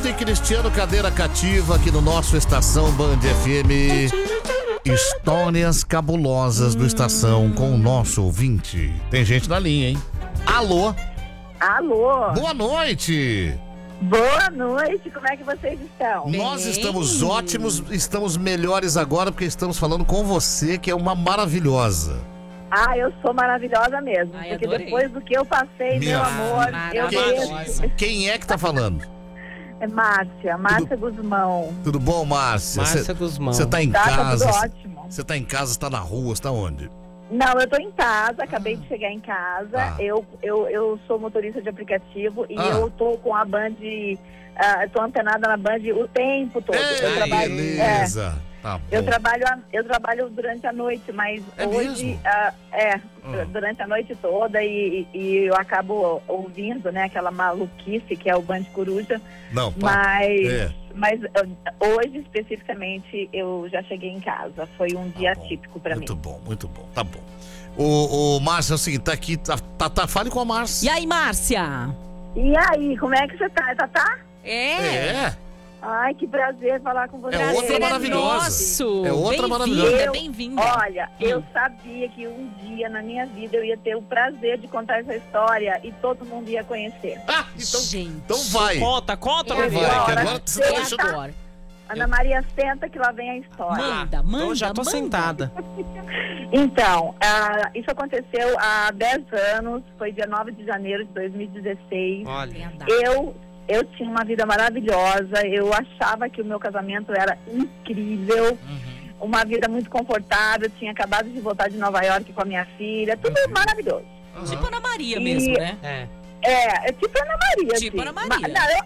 Roberto e Cristiano, cadeira cativa aqui no nosso Estação Band FM. Histórias cabulosas do Estação com o nosso ouvinte. Tem gente na linha, hein? Alô? Alô? Boa noite! Boa noite, como é que vocês estão? Nós estamos ótimos, estamos melhores agora porque estamos falando com você, que é uma maravilhosa. Ah, eu sou maravilhosa mesmo, Ai, porque adorei. depois do que eu passei, meu amor, eu maravilhosa. Quem é que tá falando? É Márcia Guzmão. Tudo bom, Márcia? Márcia Guzmão. Você tá em Tá casa? tudo ótimo. Você tá em casa, tá na rua, você tá onde? Não, eu tô em casa, acabei de chegar em casa. Ah. Eu sou motorista de aplicativo e Ah. eu tô com a Band, tô antenada na Band o tempo todo. Eu trabalho, beleza. Tá bom. eu trabalho durante a noite, mas É hoje mesmo? durante a noite toda e eu acabo ouvindo, né, aquela maluquice que é o Band Coruja. Não, pá. Mas hoje especificamente eu já cheguei em casa. Foi um dia bom. típico pra mim. Muito bom, tá bom. O Márcia, é o seguinte, tá aqui, fale com a Márcia. E aí, Márcia? E aí, como é que você tá, Tatá? É. Ai, que prazer falar com você. É outra Prazer maravilhosa. nosso. É outra Bem-vinda, maravilhosa. bem-vinda. Olha, eu sabia que um dia na minha vida eu ia ter o prazer de contar essa história e todo mundo ia conhecer. Ah, Gente. então vai. Conta, É Maria. Vai, que agora. agora você tá É deixando... agora. Ana Maria, senta que lá vem a história. Manda. Então já tô sentada. Então, isso aconteceu há 10 anos, foi dia 9 de janeiro de 2016. Olha. Eu tinha uma vida maravilhosa, eu achava que o meu casamento era incrível, uma vida muito confortável, eu tinha acabado de voltar de Nova York com a minha filha, tudo maravilhoso. Tipo Ana Maria E- mesmo, né? É tipo Ana Maria. Tipo assim. Ana Maria.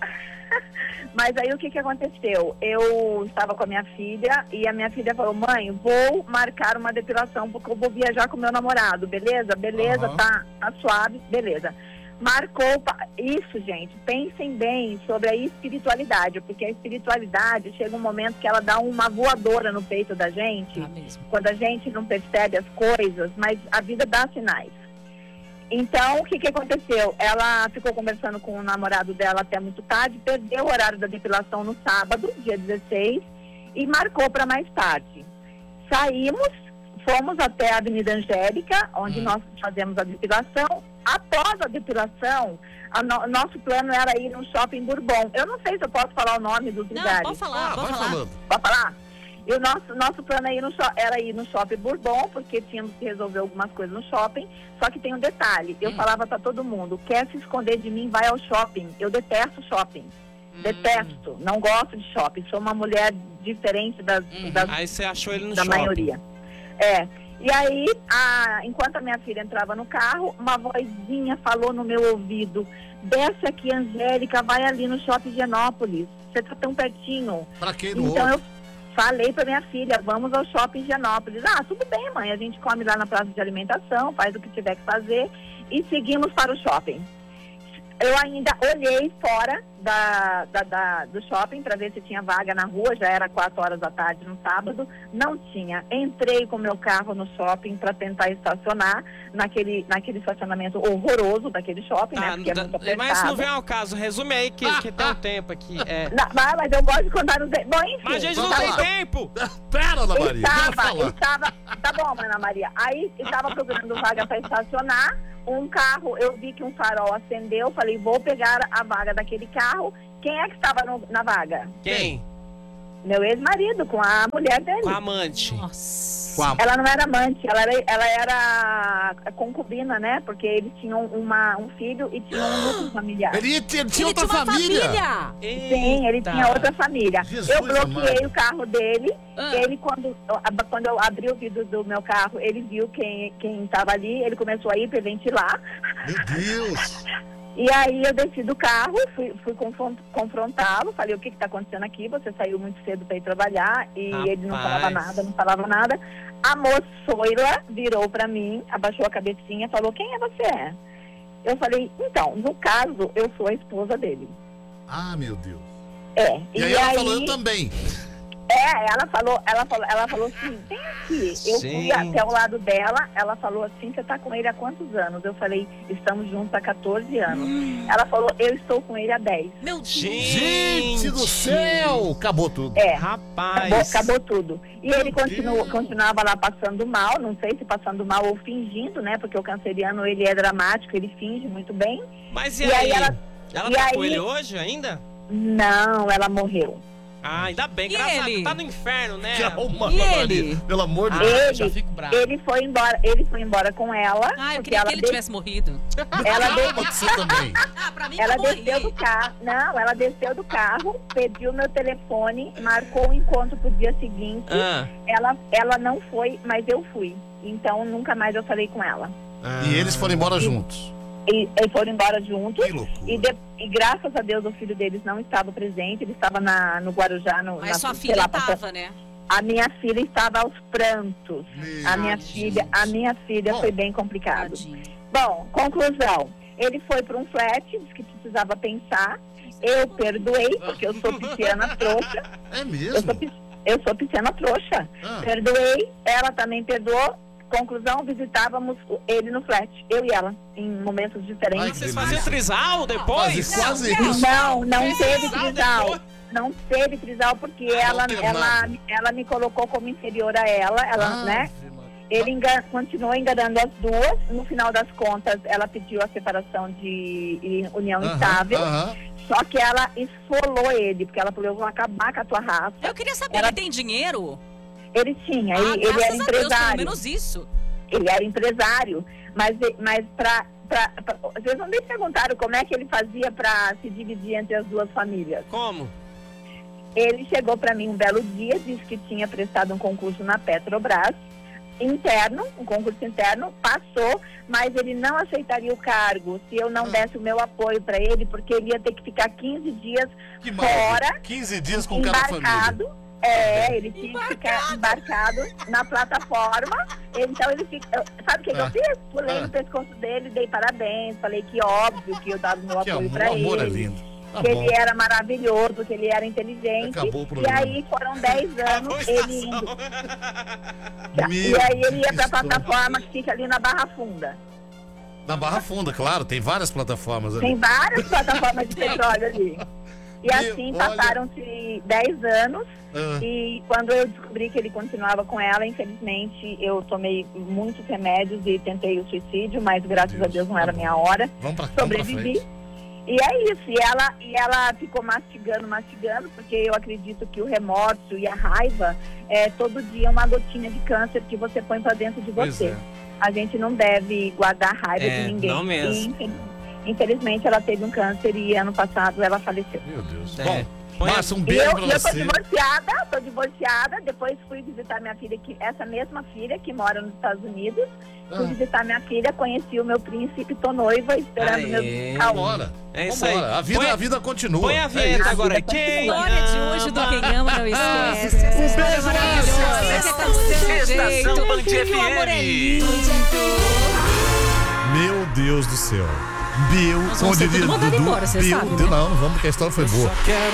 Mas aí o que aconteceu? Eu estava com a minha filha e a minha filha falou: mãe, vou marcar uma depilação porque eu vou viajar com meu namorado, beleza? Beleza, Aham. tá suave, beleza. Marcou isso, gente. Pensem bem sobre a espiritualidade, porque a espiritualidade chega um momento que ela dá uma voadora no peito da gente, Tá mesmo. quando a gente não percebe as coisas, mas a vida dá sinais. Então, o que aconteceu? Ela ficou conversando com o namorado dela até muito tarde, perdeu o horário da depilação no sábado, dia 16, e marcou para mais tarde. Saímos, fomos até a Avenida Angélica, onde nós fazemos a depilação. Após a depilação, nosso plano era ir no Shopping Bourbon. Eu não sei se eu posso falar o nome dos Não, lugares. pode falar, pode vai falar. falando. Pode falar? E o nosso plano era ir no Shopping Bourbon, porque tínhamos que resolver algumas coisas no shopping. Só que tem um detalhe, eu falava pra todo mundo: quer se esconder de mim, vai ao shopping. Eu detesto shopping. Detesto, não gosto de shopping. Sou uma mulher diferente das Aí você achou ele no da shopping. maioria. E aí, enquanto a minha filha entrava no carro, uma vozinha falou no meu ouvido: desce aqui, Angélica, vai ali no Shopping Higienópolis. Você tá tão pertinho. Pra quem no Então outro? eu falei pra minha filha: vamos ao Shopping Higienópolis. Ah, tudo bem, mãe, a gente come lá na praça de alimentação, faz o que tiver que fazer e seguimos para o shopping. Eu ainda olhei fora do shopping para ver se tinha vaga na rua, já era 4 horas da tarde no sábado, não tinha. Entrei com o meu carro no shopping para tentar estacionar naquele estacionamento horroroso daquele shopping, né? Porque é muito apertado. Mas não vem ao caso, resume aí que tem um tempo aqui. Não, mas eu gosto de contar os... Bom, enfim. Mas a gente não Vai tem lá. tempo! Pera, Ana Maria. Estava, tá bom, Ana Maria. Aí estava procurando vaga para estacionar. Um carro, eu vi que um farol acendeu, falei: vou pegar a vaga daquele carro. Quem é que estava na vaga? Quem? Meu ex-marido, com a mulher dele. Com a amante. Nossa. Ela não era amante, ela era concubina, né? Porque eles tinham um filho e tinham um núcleo familiar. Ele tinha Ele outra tinha uma família. Sim, ele tinha outra família. Jesus Eu bloqueei amado. o carro dele. Ah. Ele, quando eu abri o vidro do meu carro, ele viu quem estava ali. Ele começou a hiperventilar. Meu Deus. E aí eu desci do carro, fui confrontá-lo. Falei: o que está acontecendo aqui? Você saiu muito cedo para ir trabalhar. E ele não falava nada. A moçoila virou para mim, abaixou a cabecinha, falou: quem é você? Eu falei: então, no caso, eu sou a esposa dele. Ah, meu Deus. É. E aí ela falou: eu também. Ela falou assim, vem aqui. Eu fui Gente. até o lado dela, ela falou assim, você tá com ele há quantos anos? Eu falei, estamos juntos há 14 anos. Ela falou, eu estou com ele há 10. Meu Deus. Gente do céu! Acabou tudo. Rapaz. Acabou tudo. E ele continuava lá passando mal, não sei se passando mal ou fingindo, né? Porque o canceriano, ele é dramático, ele finge muito bem. Mas E aí ela tá com ele hoje ainda? Não, ela morreu. Ah, ainda bem, E graças a ele? Deus. Tá no inferno, né? E ele? Pelo amor de Ele- Já fico bravo. Ele foi embora com ela. Ah, eu porque queria ela que ele des- tivesse morrido. ela des- Deus. Você também. Ah, pra mim Ela que eu desceu morri. do carro. Não, ela desceu do carro, pediu meu telefone, marcou o encontro pro dia seguinte. Ah. Ela não foi, mas eu fui. Então nunca mais eu falei com ela. E eles foram embora juntos. E foram embora juntos. Que loucura. E graças a Deus o filho deles não estava presente, ele estava no Guarujá. Mas sua sei filha lá, tava, né? A minha filha estava aos prantos. A minha filha Bom. foi bem complicado. Tadinho. Bom, conclusão. Ele foi para um flat, disse que precisava pensar. Eu perdoei, porque eu sou pisciana trouxa. É mesmo? Eu sou pisciana trouxa. Ah. Perdoei, ela também perdoou. Conclusão, visitávamos ele no flat, eu e ela, em momentos Ai, diferentes. que Vocês delícia. faziam trisal depois? Quase Não, isso. Não teve Trisal trisal. depois? Não teve trisal porque ela me colocou como inferior a ela, né? Ele continuou enganando as duas. No final das contas, ela pediu a separação de união estável. Aham. Só que ela esfolou ele, porque ela falou, eu vou acabar com a tua raça. Eu queria saber, Ela- ele tem dinheiro? Ele tinha, Ah, ele graças era a Deus, pelo empresário. menos isso. Ele era empresário, mas vocês não me perguntaram como é que ele fazia para se dividir entre as duas famílias. Como? Ele chegou para mim um belo dia, disse que tinha prestado um concurso na Petrobras, interno, um concurso interno, passou, mas ele não aceitaria o cargo se eu não desse o meu apoio para ele, porque ele ia ter que ficar 15 dias Que maravilha. fora, 15 dias com cada família. embarcado. Ele tinha que ficar embarcado na plataforma. Então ele fica. Sabe o que eu fiz? Pulei no pescoço dele, dei parabéns, falei que óbvio que eu dava o meu Que apoio amor, pra o amor é ele. lindo. Tá Que bom. ele era maravilhoso, que ele era inteligente. Acabou o E programa. aí foram 10 anos Acabou a ele estação. indo. Meu E aí ele ia pra Deus. plataforma que fica ali na Barra Funda. Na Barra Funda, claro, tem várias plataformas ali. Tem várias plataformas de petróleo ali. E Meu, assim olha. passaram-se 10 anos. Ah, E quando eu descobri que ele continuava com ela, infelizmente eu tomei muitos remédios e tentei o suicídio, mas graças a Deus não era minha hora. vamos pra Sobrevivi. frente. E é isso. E ela ficou mastigando, porque eu acredito que o remorso e a raiva é todo dia uma gotinha de câncer que você põe pra dentro de Pois você. é. A gente não deve guardar raiva de ninguém. não mesmo. E, infelizmente ela teve um câncer e ano passado ela faleceu. Meu Deus. É. Bom, Põe a- Márcia, um E beijo pra eu tô você. divorciada, depois fui visitar minha filha, essa mesma filha que mora nos Estados Unidos, fui Ah. visitar minha filha, conheci o meu príncipe, tô noiva, esperando Aê. meu musical. Vambora. É isso Vambora. aí. A vida continua. Põe a É vinheta isso. agora. vida Quem História de hoje do Quem Ama Não Esquece. Essa Um história beijo, maravilhosa. Márcia. Essa tá do seu Estação jeito. Band Que o amor é FM. lindo. Meu Deus do céu. Bill, Nós vamos ser tudo mandado embora, você sabe, né? Não vamos, porque a história foi boa.